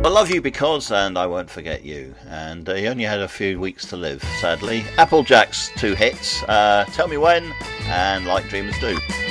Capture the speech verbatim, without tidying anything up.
Love You Because and I Won't Forget You. And uh, he only had a few weeks to live, sadly. Applejack's two hits, uh, Tell Me When and Like Dreamers Do.